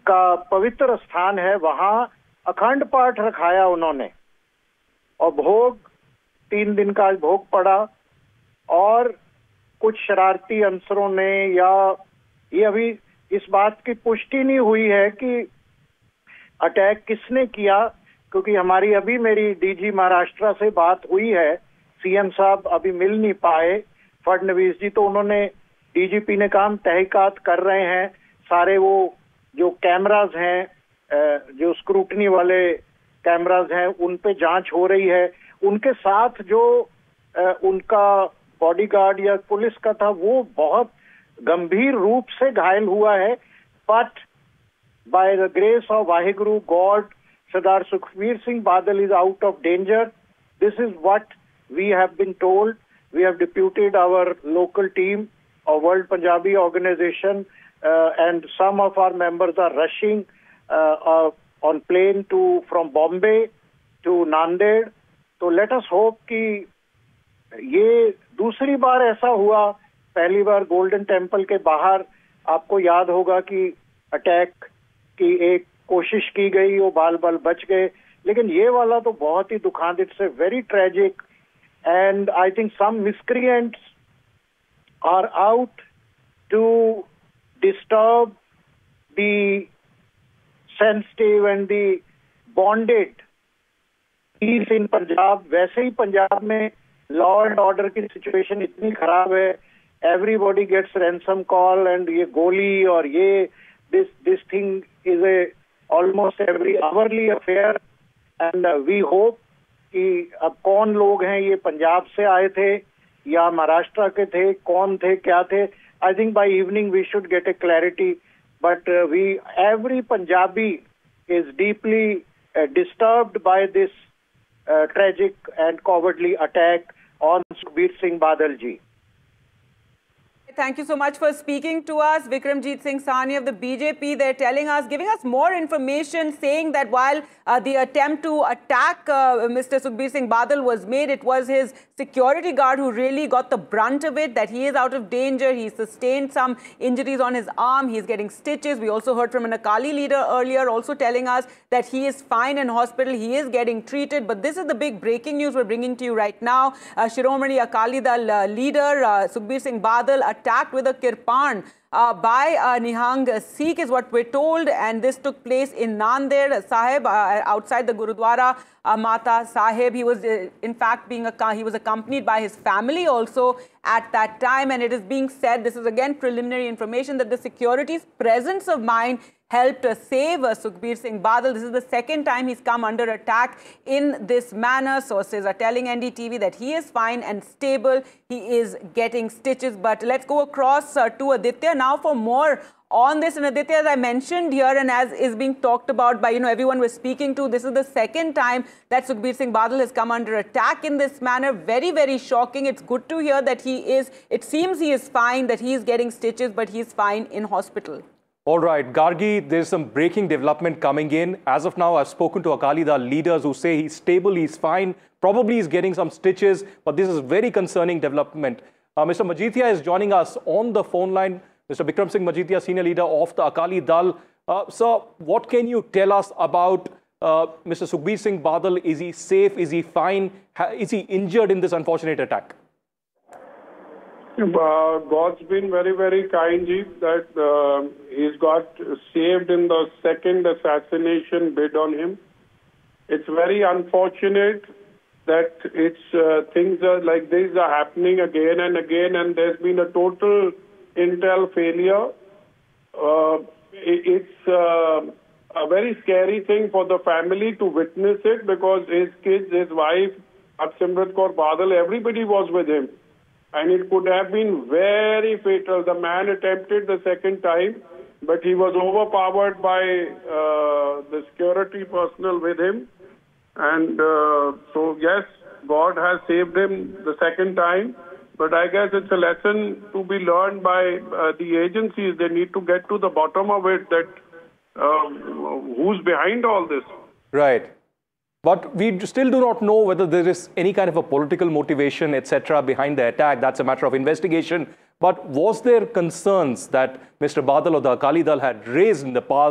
का पवित्र स्थान है, वहां अखंड पाठ रखाया उन्होंने और भोग 3 दिन का भोग पड़ा। और कुछ शरारती अंसरों ने, या ये अभी इस बात की पुष्टि नहीं हुई है कि अटैक किसने किया, क्योंकि हमारी अभी मेरी डीजी महाराष्ट्र से बात हुई है, सीएम साहब अभी मिल नहीं पाए फडणवीस जी, तो उन्होंने, डीजीपी ने कहा हम तहकीकात कर रहे हैं, सारे वो जो कैमराज हैं, जो स्क्रूटनी वाले कैमराज हैं, उन पे जांच हो रही है। उनके साथ जो उनका बॉडीगार्ड या पुलिस का था वो बहुत गंभीर रूप से घायल हुआ है, but by the grace of Waheguru God, Sardar Sukhbir Singh Badal is out of danger. This is what we have been told. We have deputed our local team of World Punjabi Organization, and some of our members are rushing on plane from Bombay to Nanded. तो let us hope कि ये दूसरी बार ऐसा हुआ। पहली बार golden temple के बाहर आपको याद होगा कि अटैक की एक कोशिश की गई, वो बाल बाल बच गए, लेकिन ये वाला तो बहुत ही दुखद, it's a very tragic, and I think some miscreants are out to disturb the sensitive and the bonded piece इन पंजाब। वैसे ही पंजाब में लॉ एंड ऑर्डर की सिचुएशन इतनी खराब है, everybody gets ransom call, and ये गोली और ये this thing is a almost every hourly affair, and we hope कि अब कौन लोग हैं, ये पंजाब से आए थे या महाराष्ट्र के थे, कौन थे, क्या थे। I think by evening we should get a clarity, but every Punjabi is deeply disturbed by this tragic and cowardly attack on Sukhbir Singh Badal ji. Thank you so much for speaking to us. Vikramjit Singh Sahni of the BJP, they're telling us, giving us more information, saying that while the attempt to attack Mr. Sukhbir Singh Badal was made, it was his security guard who really got the brunt of it, that he is out of danger. He sustained some injuries on his arm. He's getting stitches. We also heard from an Akali leader earlier also telling us that he is fine in hospital. He is getting treated. But this is the big breaking news we're bringing to you right now. Shiromani Akali Dal leader Sukhbir Singh Badal attacked with a kirpan by Nihang Sikh is what we're told, and this took place in Nanded Sahib, outside the Gurudwara Mata Sahib. He was in fact he was accompanied by his family also at that time, and it is being said, this is again preliminary information, that the security's presence of mind helped save Sukhbir Singh Badal. This is the second time he's come under attack in this manner. Sources are telling NDTV that he is fine and stable. He is getting stitches. But let's go across to Aditya now for more on this. And Aditya, as I mentioned here, and as is being talked about by everyone we're speaking to, this is the second time that Sukhbir Singh Badal has come under attack in this manner. Very, very shocking. It's good to hear that it seems he is fine, that he is getting stitches, but he's fine in hospital. All right, Gargi, there's some breaking development coming in. As of now, I've spoken to Akali Dal leaders who say he's stable, he's fine, probably he's getting some stitches, but this is a very concerning development. Mr. Majithia is joining us on the phone line. Mr. Vikram Singh Majithia, senior leader of the Akali Dal. Sir, what can you tell us about Mr. Sukhbir Singh Badal? Is he safe? Is he fine? Is he injured in this unfortunate attack? God's been very, very kind, Ji, that he's got saved in the second assassination bid on him. It's very unfortunate that things are like this are happening again and again, and there's been a total intel failure. It's a very scary thing for the family to witness it, because his kids, his wife, Simrat Kaur Badal, everybody was with him. And it could have been very fatal. The man attempted the second time, but he was overpowered by the security personnel with him. And so, yes, God has saved him the second time. But I guess it's a lesson to be learned by the agencies. They need to get to the bottom of it, that who's behind all this. Right. But we still do not know whether there is any kind of a political motivation, etc., behind the attack. That's a matter of investigation. But was there concerns that Mr. Badal or the Akali Dal had raised in the past